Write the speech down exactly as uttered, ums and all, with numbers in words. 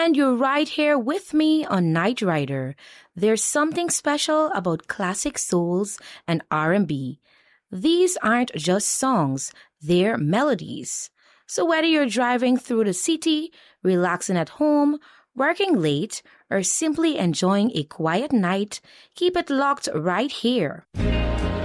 And you're right here with me on Night Rider. There's something special about classic souls and R and B. These aren't just songs, they're melodies. So whether you're driving through the city, relaxing at home, working late, or simply enjoying a quiet night, keep it locked right here.